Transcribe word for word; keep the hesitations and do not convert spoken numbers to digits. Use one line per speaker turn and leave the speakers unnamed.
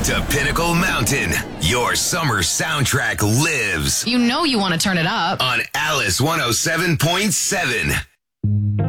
to Pinnacle Mountain. Your summer soundtrack lives
You know you want to turn it up.
on Alice one oh seven point seven.